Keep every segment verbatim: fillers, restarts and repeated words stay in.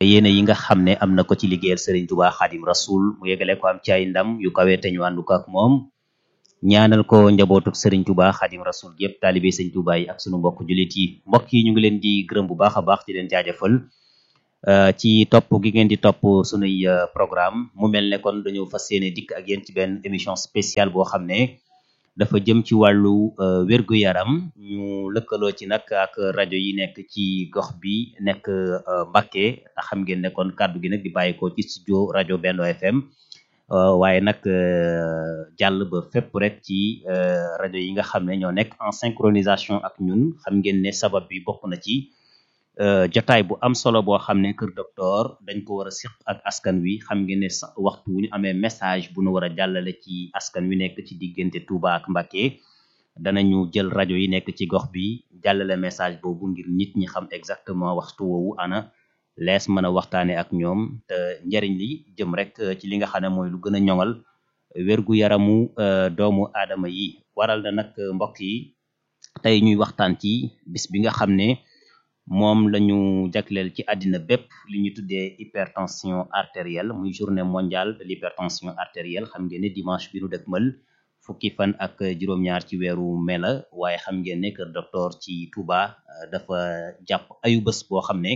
yéene yi nga xam ne am na ko ci liggéeyal Serigne Touba Khadim Rasoul mu yegale ko am ci ay ndam yu kawe te ñu ànd ko ak moom ñaanal ko njabootuk Serigne Touba Khadim Rasoul yëpp taalibe Serigne Touba yi ak sunu mbokk jullit yi mbokk yi ñu ngi leen di gërëm bu baax a baax di leen jaajëfal ci topp gi ngeen di topp sunuy programme mu mel ne kon dañu fas yéene dikk ak yéen ci benn émission spéciale boo xam ne dafa jëm ci wàllu wérgu yaram ñu lëkkaloo ci nag ak rajo yi nekk ci gox bi nekk Mbacké te xam ngeen ne kon kàddu gi nag di bàyyi ko ci studio rajo Benno F M waaye nag jàll ba fépp rek ci rajo yi nga xam ne ñoo nekk en synchronisation ak ñun xam ngeen ne sabab bi bokk na ci jotaay bu am solo boo xam ne Kër Docteur dañ ko war a siq ak askan wi xam ngeen ne waxtu wu ñu amee message bu nu war a jàllale ci askan wi nekk ci diggante Touba ak Mbacké danañu jël rajo yi nekk ci gox bi jàllale message boobu ngir nit ñi xam exactement waxtu woowu ana lees mën a waxtaane ak ñoom te njariñ li jëm rek ci li nga xam ne mooy lu gën a ñoŋal wérgu yaramu doomu aadama yi waral na nag mbokk yi tey ñuy waxtaan ci bis bi nga xam ne moom lañu jagleel ci àddina bépp li ñu tuddee hypertension artérielle muy journée mondiale de l'hypertension artérielle xam ngeen ne dimanche bi nu dëkkmal fukki fan ak juróom-ñaar ci weeru mai la waaye xam ngeen ne Kër Docteur ci Touba dafa jàpp ayu bés boo xam ne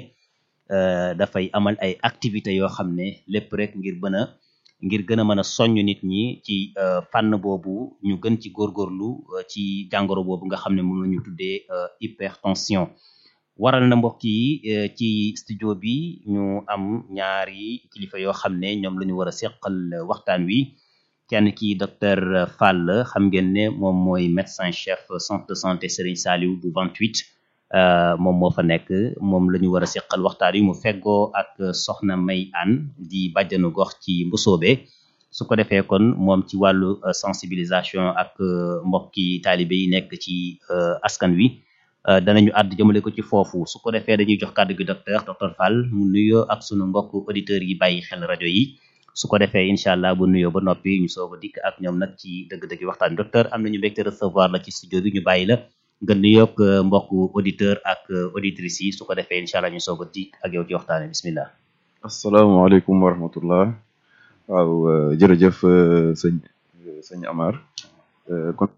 dafay amal ay activités yoo xam ne lépp rek ngir mën a ngir gën a mën a soññ nit ñi ci fànn boobu ñu gën ci góorgóorlu ci jàngoro boobu nga xam ne moom la ñu tuddee hypertension waral na mbokk yi ci studio bi ñu am ñaari kilifa yoo xam ne ñoom la ñu war a seqal waxtaan wi kenn ki docteur Fall xam ngeen ne moom mooy médecin chef centre de santé Serigne Saliou bu vingt-huit moom moo fa nekk moom la ñu war a seqal waxtaan wi mu feggoo ak soxna May Anne di bàjjanu gox ci Mbusoobe su ko defee kon moom ci wàllu sensibilisation ak mbokki taalibe yi nekk ci askan wi danañu àdd jëmale ko ci foofu su ko defee dañuy jox kàddu gi docteur docteur Fall mu nuyoo ak sunu mbokk auditeurs yi bàyyi xel rajo yi su ko defee incha allah bu nuyoo ba noppi ñu soog a dikk ak ñoom nag ci dëgg-dëgg waxtaan docteur am nañu mbégte recevoir la ci studio bi ñu bàyyi la nga nuyoo ak mbokk auditeur ak auditrices yi su ko defee incha allah ñu soog a dikk ak yow ci waxtaane bismillah. asalaamaaleykum wa rahmatullah waaw jërëjëf sëñ sëñ Amar kon